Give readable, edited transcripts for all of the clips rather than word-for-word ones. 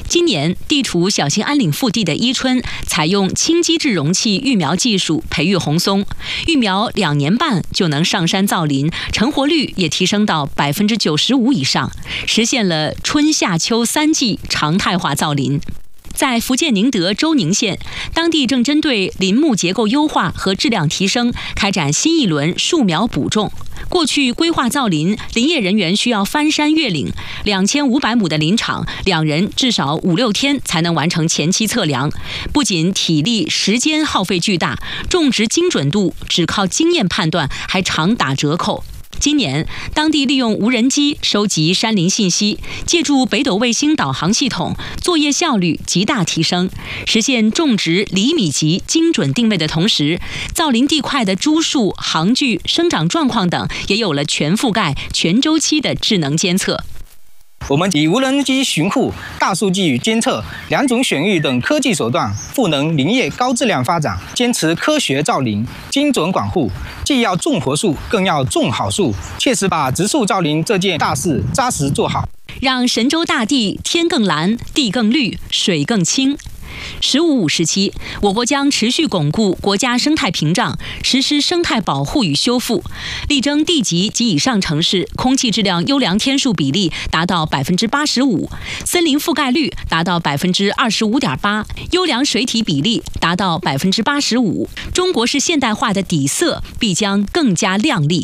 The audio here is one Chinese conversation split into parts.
今年，地处小兴安岭腹地的伊春，采用轻基质容器育苗技术培育红松，育苗2年半就能上山造林，成活率也提升到95%以上，实现了春夏秋3季常态化造林。在福建宁德周宁县，当地正针对林木结构优化和质量提升，开展新一轮树苗补种。过去规划造林，林业人员需要翻山越岭，2500亩的林场，2人至少5-6天才能完成前期测量，不仅体力时间耗费巨大，种植精准度只靠经验判断还常打折扣。今年，当地利用无人机收集山林信息，借助北斗卫星导航系统，作业效率极大提升，实现种植厘米级精准定位的同时，造林地块的株数、行距、生长状况等也有了全覆盖、全周期的智能监测。 我们以无人机巡护、大数据监测、2种选育等科技手段，赋能林业高质量发展，坚持科学造林、精准管护，既要种活树，更要种好树，切实把植树造林这件大事扎实做好， 让神州大地天更蓝、地更绿、水更清。15+5时期，我国将持续巩固国家生态屏障，实施生态保护与修复，力争地级及以上城市空气质量优良天数比例达到85%，森林覆盖率达到25.8%，优良水体比例达到85%。中国式现代化的底色必将更加亮丽。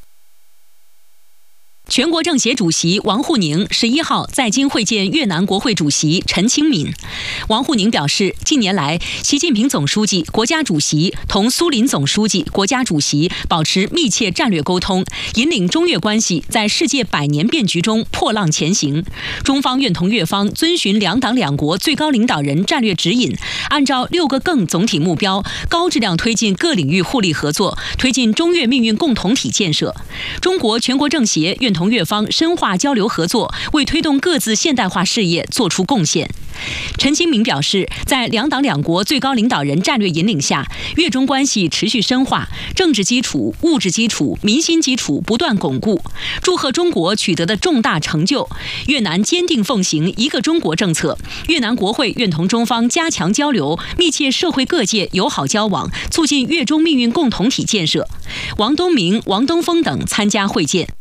全国政协主席王沪宁11号在京会见越南国会主席陈清敏。王沪宁表示，近年来，习近平总书记、国家主席同苏林总书记、国家主席保持密切战略沟通，引领中越关系在世界百年变局中破浪前行。中方愿同越方遵循2党2国最高领导人战略指引，按照6个更总体目标，高质量推进各领域互利合作，推进中越命运共同体建设。中国全国政协愿同越方深化交流合作，为推动各自现代化事业作出贡献。陈清敏表示，在2党2国最高领导人战略引领下，越中关系持续深化，政治基础、物质基础、民心基础不断巩固，祝贺中国取得的重大成就。越南坚定奉行一个中国政策，越南国会愿同中方加强交流，密切社会各界友好交往，促进越中命运共同体建设。王东明、王登峰等参加会见。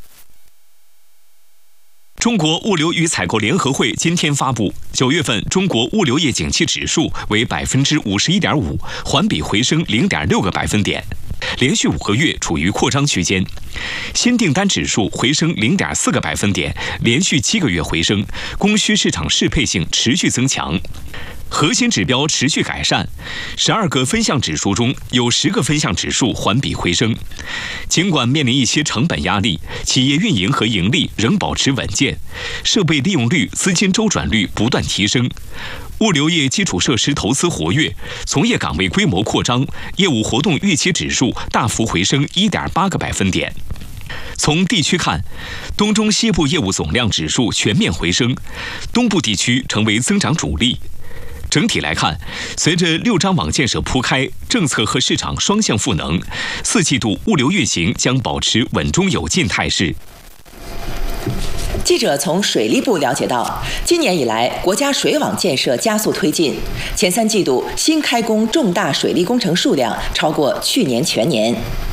中国物流与采购联合会今天发布，9月份中国物流业景气指数为51.5%，环比回升0.6个百分点，连续5个月处于扩张区间。新订单指数回升0.4个百分点，连续7个月回升，供需市场适配性持续增强。核心指标持续改善，12个分项指数中有10个分项指数环比回升。尽管面临一些成本压力，企业运营和盈利仍保持稳健，设备利用率、资金周转率不断提升。物流业基础设施投资活跃，从业岗位规模扩张，业务活动预期指数大幅回升1.8个百分点。从地区看，东中西部业务总量指数全面回升，东部地区成为增长主力。整体来看，随着6张网建设铺开，政策和市场双向赋能，4季度物流运行将保持稳中有进态势。 记者从水利部了解到，今年以来，国家水网建设加速推进，前3季度新开工重大水利工程数量超过去年全年。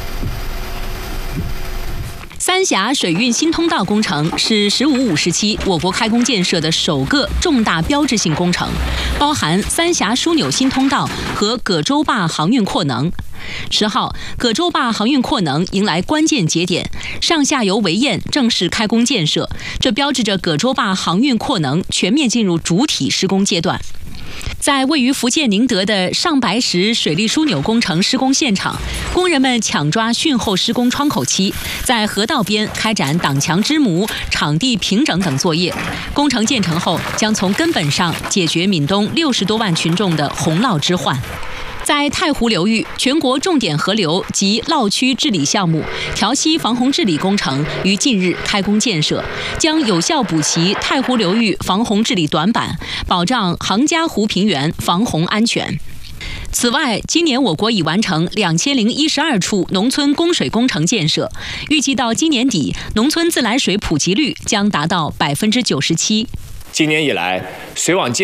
三峡水运新通道工程是15+5时期我国开工建设的首个重大标志性工程，包含三峡枢纽新通道和葛洲坝航运扩能。10号，葛洲坝航运扩能迎来关键节点，上下游围堰正式开工建设，这标志着葛洲坝航运扩能全面进入主体施工阶段。在位于福建宁德的上白石水利枢纽工程施工现场，工人们抢抓汛后施工窗口期，在河道边开展挡墙支模、场地平整等作业。工程建成后，将从根本上解决闽东60多万群众的洪涝之患。在太湖流域，全国重点河流及涝区治理项目调溪防洪治理工程于近日开工建设，将有效补齐太湖流域防洪治理短板，保障杭嘉湖平原防洪安全。此外，今年我国已完成2012处农村供水工程建设，预计到今年底，农村自来水普及率将达到97%。 今年以来，水网建